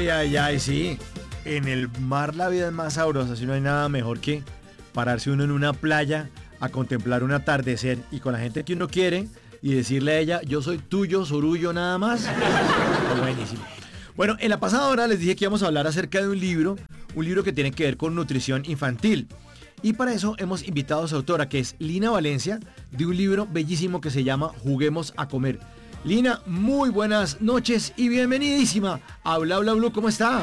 Ay, sí. En el mar la vida es más sabrosa, si no hay nada mejor que pararse uno en una playa a contemplar un atardecer y con la gente que uno quiere y decirle a ella, yo soy tuyo, sorullo nada más. Está buenísimo. Bueno, en la pasada hora les dije que íbamos a hablar acerca de un libro que tiene que ver con nutrición infantil. Y para eso hemos invitado a su autora, que es Lina Valencia, de un libro bellísimo que se llama Juguemos a Comer. Lina, muy buenas noches y bienvenidísima a Bla Bla Blue. ¿Cómo está?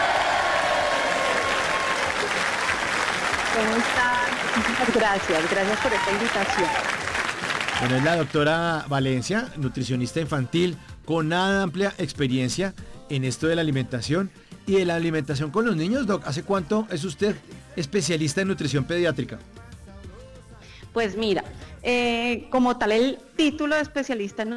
¿Cómo están? Gracias por esta invitación. Bueno, es la doctora Valencia, nutricionista infantil, con una amplia experiencia en esto de la alimentación y de la alimentación con los niños. Doc, ¿hace cuánto es usted especialista en nutrición pediátrica? Pues mira, como tal el título de especialista en...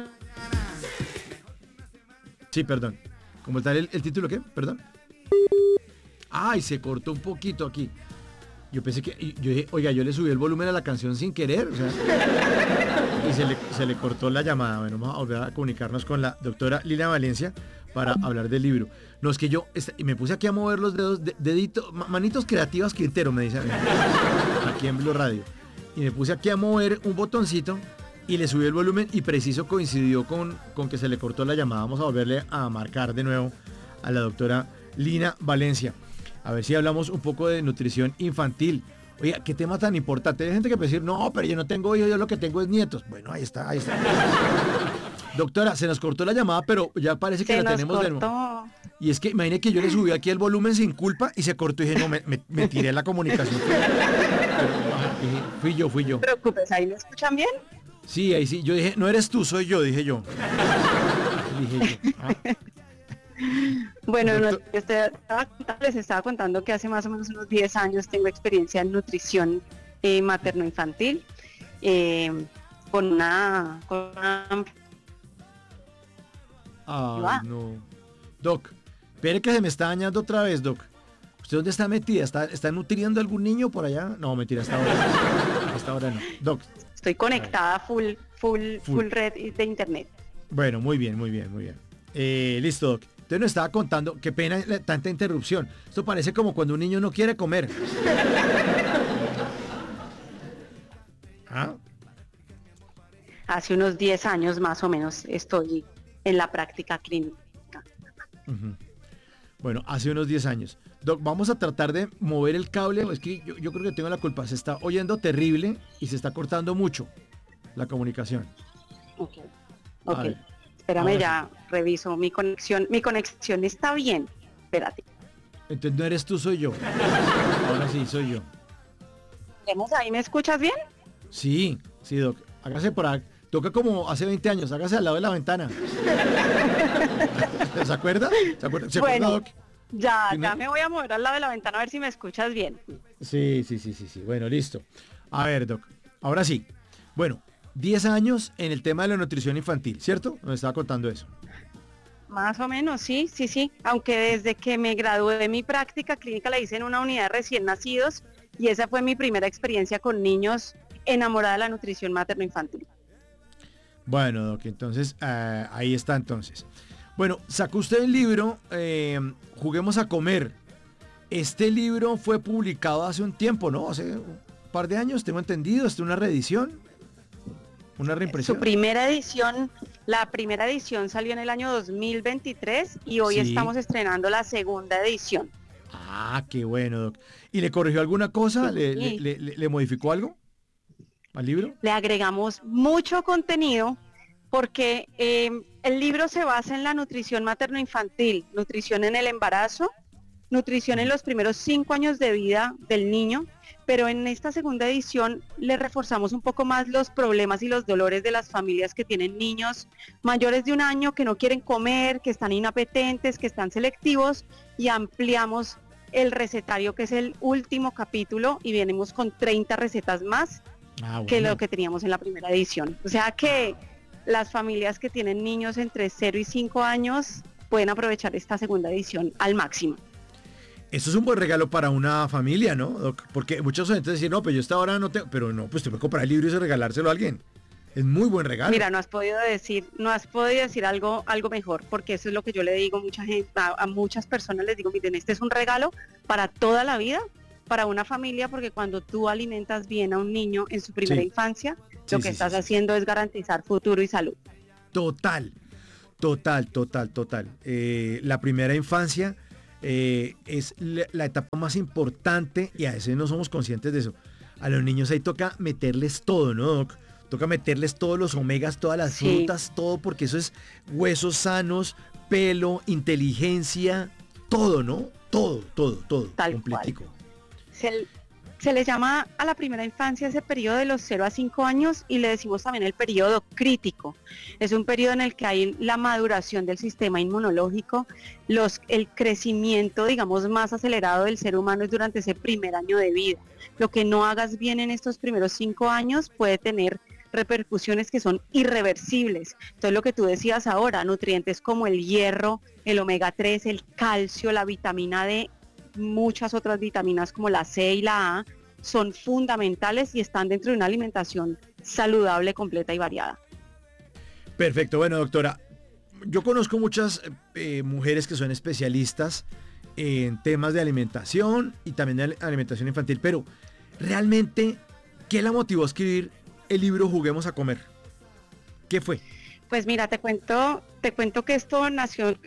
Sí, perdón. ¿Cómo tal el título qué? Perdón. Ay, se cortó un poquito aquí. Yo pensé que... Yo dije, oiga, yo le subí el volumen a la canción sin querer, o sea... Y se le cortó la llamada. Bueno, vamos a volver a comunicarnos con la doctora Lina Valencia para hablar del libro. No, es que yo me puse aquí a mover los dedos, deditos, manitos creativas Quintero, me dice aquí en Blue Radio. Y me puse aquí a mover un botoncito y le subí el volumen y preciso coincidió con que se le cortó la llamada. Vamos a volverle a marcar de nuevo a la doctora Lina Valencia. A ver si hablamos un poco de nutrición infantil. Oiga, qué tema tan importante. Hay gente que puede decir, no, pero yo no tengo hijos, yo lo que tengo es nietos. Bueno, ahí está. Doctora, se nos cortó la llamada, pero ya parece que la tenemos de nuevo. Y es que imagine que yo le subí aquí el volumen sin culpa y se cortó y dije, no, me tiré la comunicación. Fui yo. No te preocupes, ¿ahí me escuchan bien? Sí, ahí sí. Yo dije, no eres tú, soy yo, dije yo. Bueno, les estaba contando que hace más o menos unos 10 años tengo experiencia en nutrición materno-infantil, con una no. Doc, espere que se me está dañando otra vez, Doc. ¿Usted dónde está metida? ¿Está nutriendo a algún niño por allá? No, mentira, hasta ahora no. Doc. Estoy conectada full red de internet. Bueno, muy bien. Listo, Doc. Usted nos estaba contando, qué pena tanta interrupción. Esto parece como cuando un niño no quiere comer. ¿Ah? Hace unos 10 años más o menos estoy en la práctica clínica. Uh-huh. Bueno, hace unos 10 años. Doc, vamos a tratar de mover el cable. Es que yo creo que tengo la culpa. Se está oyendo terrible y se está cortando mucho la comunicación. Ok. Espérame, ya reviso mi conexión. Mi conexión está bien. Espérate. Entonces no eres tú, soy yo. Ahora sí, soy yo. ¿Ahí me escuchas bien? Sí, Doc. Hágase por ahí. Toca como hace 20 años. Hágase al lado de la ventana. ¿Se acuerda? Bueno, Doc? Ya me voy a mover al lado de la ventana a ver si me escuchas bien. Sí. Bueno, listo. A ver, Doc. Ahora sí. Bueno, 10 años en el tema de la nutrición infantil, ¿cierto? Me estaba contando eso. Más o menos, sí. Aunque desde que me gradué de mi práctica clínica la hice en una unidad de recién nacidos y esa fue mi primera experiencia con niños enamorada de la nutrición materno-infantil. Bueno, Doc, entonces ahí está entonces. Bueno, sacó usted el libro Juguemos a Comer. Este libro fue publicado hace un tiempo, ¿no? Hace un par de años, tengo entendido. ¿Es una reedición? ¿Una reimpresión? La primera edición salió en el año 2023 y hoy estamos estrenando la segunda edición. Ah, qué bueno, Doc. ¿Y le corrigió alguna cosa? Sí. ¿Le modificó algo al libro? Le agregamos mucho contenido porque el libro se basa en la nutrición materno-infantil, nutrición en el embarazo, nutrición en los primeros 5 años de vida del niño, pero en esta segunda edición le reforzamos un poco más los problemas y los dolores de las familias que tienen niños mayores de 1 año que no quieren comer, que están inapetentes, que están selectivos, y ampliamos el recetario, que es el último capítulo, y venimos con 30 recetas más que lo que teníamos en la primera edición. O sea que las familias que tienen niños entre 0 y 5 años pueden aprovechar esta segunda edición al máximo. Eso es un buen regalo para una familia, ¿no, Doc? Porque muchos oyentes dicen, no, pues yo hasta ahora no tengo, pero no, pues te puede comprar el libro y regalárselo a alguien. Es muy buen regalo. Mira, no has podido decir algo mejor, porque eso es lo que yo le digo a mucha gente, a muchas personas les digo, miren, este es un regalo para toda la vida, para una familia, porque cuando tú alimentas bien a un niño en su primera infancia, lo que estás haciendo es garantizar futuro y salud. Total. La primera infancia es la etapa más importante y a veces no somos conscientes de eso. A los niños ahí toca meterles todo, ¿no, Doc? Toca meterles todos los omegas, todas las frutas, todo, porque eso es huesos sanos, pelo, inteligencia, todo, ¿no? Todo. Tal completico. Cual. Se le llama a la primera infancia ese periodo de los 0 a 5 años y le decimos también el periodo crítico. Es un periodo en el que hay la maduración del sistema inmunológico, el crecimiento, digamos, más acelerado del ser humano es durante ese primer año de vida. Lo que no hagas bien en estos primeros 5 años puede tener repercusiones que son irreversibles. Entonces lo que tú decías ahora, nutrientes como el hierro, el omega 3, el calcio, la vitamina D, muchas otras vitaminas como la C y la A son fundamentales y están dentro de una alimentación saludable, completa y variada. Perfecto, bueno, doctora, yo conozco muchas mujeres que son especialistas en temas de alimentación y también de alimentación infantil, pero realmente, ¿qué la motivó a escribir el libro Juguemos a Comer? ¿Qué fue? Pues mira, te cuento que esto nació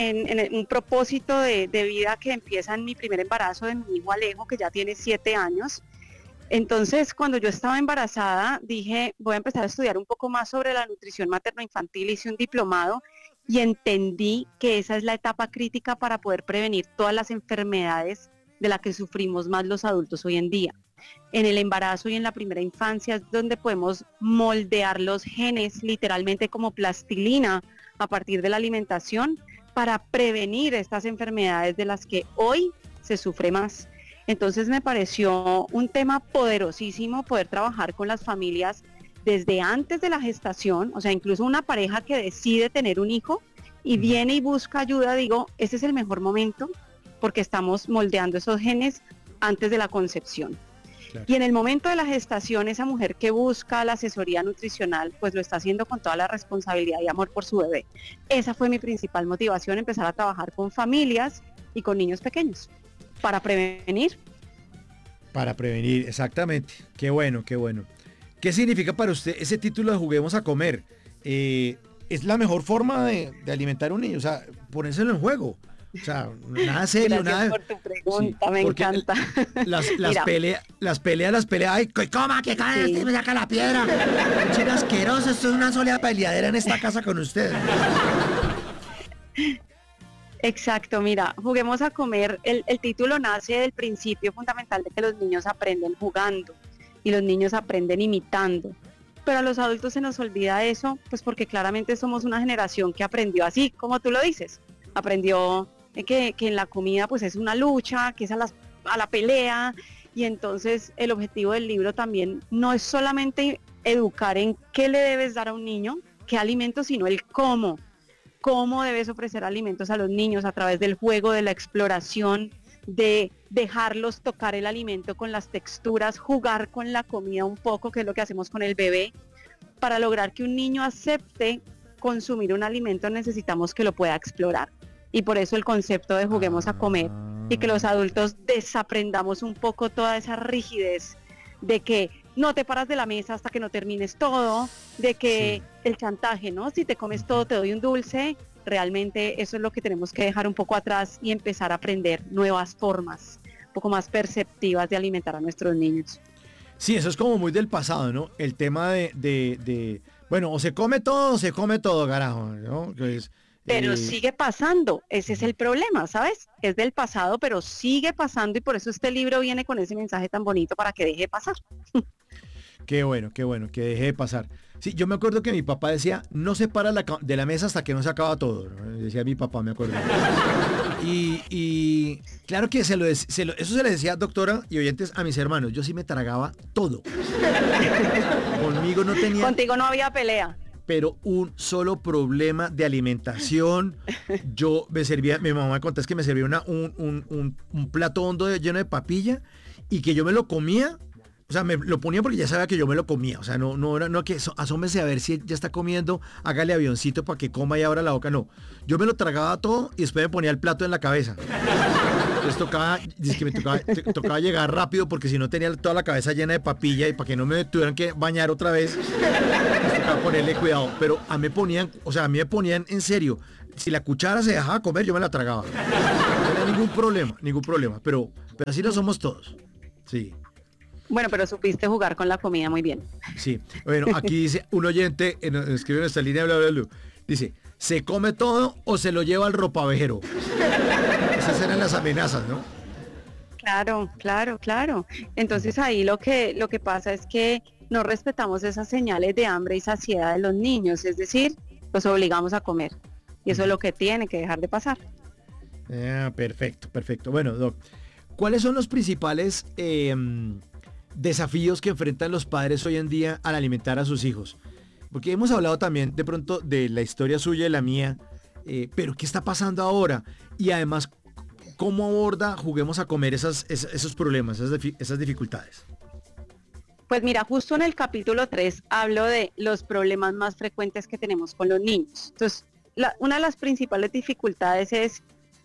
en un propósito de vida que empieza en mi primer embarazo de mi hijo Alejo, que ya tiene 7 años. Entonces, cuando yo estaba embarazada, dije, voy a empezar a estudiar un poco más sobre la nutrición materno-infantil, hice un diplomado y entendí que esa es la etapa crítica para poder prevenir todas las enfermedades de las que sufrimos más los adultos hoy en día. En el embarazo y en la primera infancia es donde podemos moldear los genes literalmente como plastilina a partir de la alimentación para prevenir estas enfermedades de las que hoy se sufre más. Entonces me pareció un tema poderosísimo poder trabajar con las familias desde antes de la gestación, o sea, incluso una pareja que decide tener un hijo y viene y busca ayuda, digo, ese es el mejor momento porque estamos moldeando esos genes antes de la concepción. Claro. Y en el momento de la gestación, esa mujer que busca la asesoría nutricional, pues lo está haciendo con toda la responsabilidad y amor por su bebé. Esa fue mi principal motivación, empezar a trabajar con familias y con niños pequeños, para prevenir. Para prevenir, exactamente. Qué bueno, qué bueno. ¿Qué significa para usted ese título de Juguemos a Comer? ¿Es la mejor forma de alimentar a un niño? O sea, ponérselo en juego. O sea, nada serio, gracias nada. Por tu pregunta, sí, me encanta. Las peleas, ay, coma, que cae, me saca la piedra. Chino asqueroso, esto es una sola peleadera en esta casa con ustedes. Exacto, mira, Juguemos a Comer, el título nace del principio fundamental de que los niños aprenden jugando y los niños aprenden imitando. Pero a los adultos se nos olvida eso, pues porque claramente somos una generación que aprendió así, como tú lo dices. Aprendió que en la comida pues es una lucha, que es a la pelea, y entonces el objetivo del libro también no es solamente educar en qué le debes dar a un niño, qué alimentos, sino el cómo debes ofrecer alimentos a los niños a través del juego, de la exploración, de dejarlos tocar el alimento con las texturas, jugar con la comida un poco, que es lo que hacemos con el bebé. Para lograr que un niño acepte consumir un alimento necesitamos que lo pueda explorar. Y por eso el concepto de Juguemos a Comer y que los adultos desaprendamos un poco toda esa rigidez de que no te paras de la mesa hasta que no termines todo, de que el chantaje, ¿no? Si te comes todo te doy un dulce. Realmente eso es lo que tenemos que dejar un poco atrás y empezar a aprender nuevas formas, un poco más perceptivas de alimentar a nuestros niños. Sí, eso es como muy del pasado, ¿no? El tema de bueno, o se come todo, carajo, ¿no? Pero sigue pasando, ese es el problema, ¿sabes? Es del pasado, pero sigue pasando y por eso este libro viene con ese mensaje tan bonito para que deje de pasar. Qué bueno, que deje de pasar. Sí, yo me acuerdo que mi papá decía, no se para de la mesa hasta que no se acaba todo, ¿no? Decía mi papá, me acuerdo. Y claro que eso se le decía, doctora y oyentes, a mis hermanos. Yo sí me tragaba todo. Conmigo no tenía... Contigo no había pelea. Pero un solo problema de alimentación. Yo me servía, mi mamá me contó es que me servía un plato hondo lleno de papilla y que yo me lo comía. O O sea, me lo ponía porque ya sabía que yo me lo comía. O sea, no era, no que asómese a ver si ya está comiendo, hágale avioncito para que coma y abra la boca. No. Yo me lo tragaba todo y después me ponía el plato en la cabeza. Entonces tocaba llegar rápido porque si no tenía toda la cabeza llena de papilla y para que no me tuvieran que bañar otra vez, pues tocaba ponerle cuidado. Pero a mí me ponían en serio. Si la cuchara se dejaba comer, yo me la tragaba. No tenía ningún problema. Pero así lo somos todos. Sí. Bueno, pero supiste jugar con la comida muy bien. Sí. Bueno, aquí dice un oyente, escribe en nuestra línea, bla, bla, bla, dice, ¿se come todo o se lo lleva al ropavejero? Esas eran las amenazas, ¿no? Claro. Entonces ahí lo que pasa es que no respetamos esas señales de hambre y saciedad de los niños, es decir, los obligamos a comer. Y eso es lo que tiene que dejar de pasar. Perfecto. Bueno, Doc, ¿cuáles son los principales desafíos que enfrentan los padres hoy en día al alimentar a sus hijos? Porque hemos hablado también de pronto de la historia suya y la mía, pero ¿qué está pasando ahora? Y además, ¿cómo aborda Juguemos a Comer esos problemas, esas dificultades? Pues mira, justo en el capítulo 3 hablo de los problemas más frecuentes que tenemos con los niños. Entonces, una de las principales dificultades es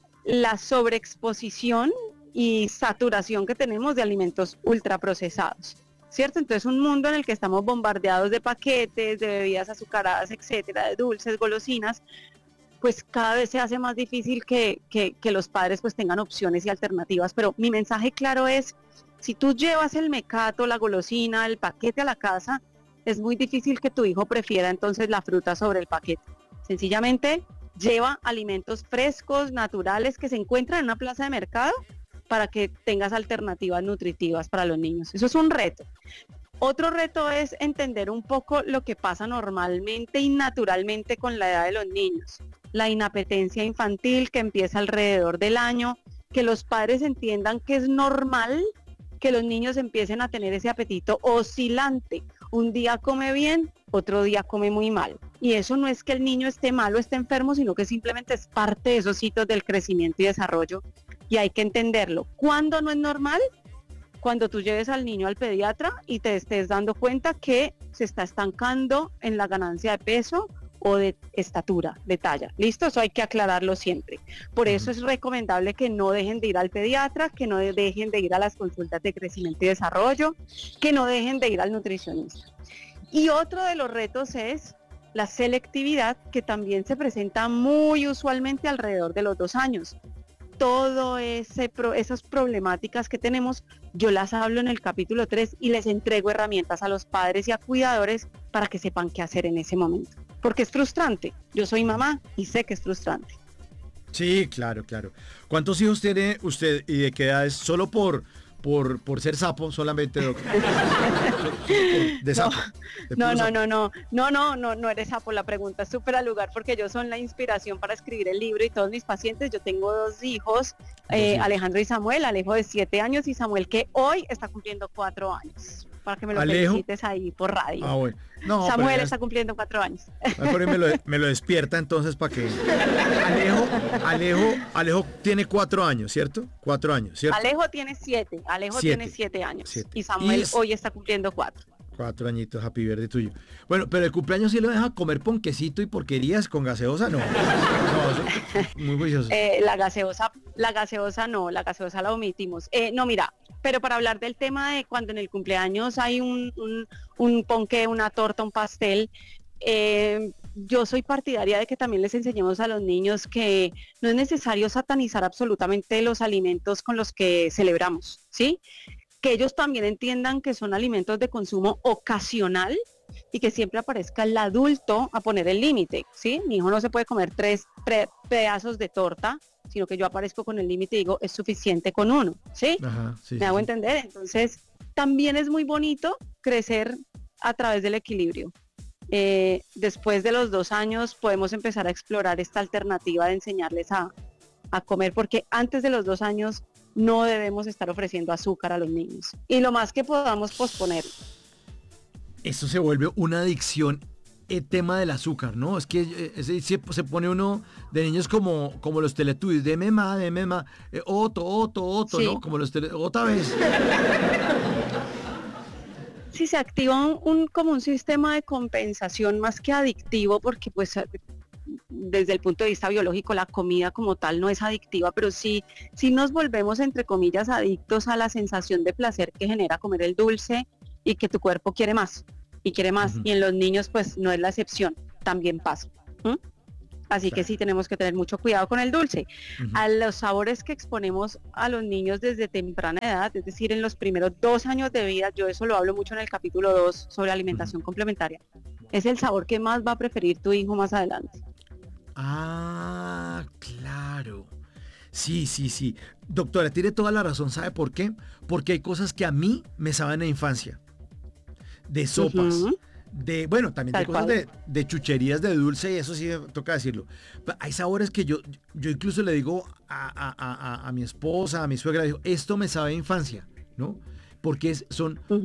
la sobreexposición y saturación que tenemos de alimentos ultraprocesados, ¿cierto? Entonces un mundo en el que estamos bombardeados de paquetes, de bebidas azucaradas, etcétera, de dulces, golosinas, pues cada vez se hace más difícil que los padres pues tengan opciones y alternativas. Pero mi mensaje claro es, si tú llevas el mecato, la golosina, el paquete a la casa, es muy difícil que tu hijo prefiera entonces la fruta sobre el paquete. Sencillamente lleva alimentos frescos, naturales, que se encuentran en una plaza de mercado para que tengas alternativas nutritivas para los niños. Eso es un reto. Otro reto es entender un poco lo que pasa normalmente y naturalmente con la edad de los niños. La inapetencia infantil que empieza alrededor del año, que los padres entiendan que es normal que los niños empiecen a tener ese apetito oscilante. Un día come bien, otro día come muy mal. Y eso no es que el niño esté mal o esté enfermo, sino que simplemente es parte de esos hitos del crecimiento y desarrollo. Y hay que entenderlo. ¿Cuándo no es normal? Cuando tú lleves al niño al pediatra y te estés dando cuenta que se está estancando en la ganancia de peso o de estatura, de talla. ¿Listo? Eso hay que aclararlo siempre. Por eso es recomendable que no dejen de ir al pediatra, que no dejen de ir a las consultas de crecimiento y desarrollo, que no dejen de ir al nutricionista. Y otro de los retos es la selectividad, que también se presenta muy usualmente alrededor de los 2 años. Todo esas problemáticas que tenemos, yo las hablo en el capítulo 3 y les entrego herramientas a los padres y a cuidadores para que sepan qué hacer en ese momento. Porque es frustrante. Yo soy mamá y sé que es frustrante. Sí, claro. ¿Cuántos hijos tiene usted y de qué edad es? Solo por ser sapo solamente, Doc. De sapo. No eres sapo. La pregunta es súper al lugar porque yo soy la inspiración para escribir el libro y todos mis pacientes. Yo tengo 2 hijos, Alejandro y Samuel, Alejo de 7 años y Samuel que hoy está cumpliendo 4 años. Para que me lo felicites ahí por radio. Ah, bueno. No, Samuel está cumpliendo 4 años. Me lo despierta entonces para que... Alejo tiene 4 años, ¿cierto? 4 años, ¿cierto? Alejo tiene 7. Tiene 7 años. 7. Y Samuel hoy está cumpliendo 4. 4 añitos, happy birthday tuyo. Bueno, pero el cumpleaños sí lo deja comer ponquecito y porquerías con gaseosa, no. Muy juicioso. La gaseosa no, la gaseosa la omitimos. No, mira, pero para hablar del tema de cuando en el cumpleaños hay un ponqué, una torta, un pastel, yo soy partidaria de que también les enseñemos a los niños que no es necesario satanizar absolutamente los alimentos con los que celebramos, ¿sí? Que ellos también entiendan que son alimentos de consumo ocasional y que siempre aparezca el adulto a poner el límite, ¿sí? Mi hijo no se puede comer 3 pedazos de torta, sino que yo aparezco con el límite y digo, es suficiente con 1, ¿sí? Ajá, sí, ¿Me hago entender? Entonces, también es muy bonito crecer a través del equilibrio. Después de los 2 años podemos empezar a explorar esta alternativa de enseñarles a comer, porque antes de los 2 años no debemos estar ofreciendo azúcar a los niños. Y lo más que podamos posponer. Esto se vuelve una adicción, el tema del azúcar, ¿no? Es que se pone uno de niños como los Teletubbies, deme más, Otto, sí. ¿no? Como los otra vez. Sí, se activa como un sistema de compensación más que adictivo, porque pues desde el punto de vista biológico la comida como tal no es adictiva, pero sí nos volvemos entre comillas adictos a la sensación de placer que genera comer el dulce y que tu cuerpo quiere más y quiere más. Ujú. Y en los niños pues no es la excepción, también pasa. ¿Mm? Así que Claro. sí tenemos que tener mucho cuidado con el dulce. Ujú, A los sabores que exponemos a los niños desde temprana edad, es decir, en los primeros 2 años de vida, yo eso lo hablo mucho en el capítulo 2 sobre ujú. alimentación complementaria, es el sabor que más va a preferir tu hijo más adelante. Ah, claro. Sí, sí, sí. Doctora, tiene toda la razón. ¿Sabe por qué? Porque hay cosas que a mí me saben en infancia. De sopas. Ujú, Bueno, también de tal cosas cual. de chucherías de dulce y eso sí toca decirlo. Hay sabores que yo incluso le digo a mi esposa, a mi suegra, le digo, esto me sabe a infancia, ¿no? Porque son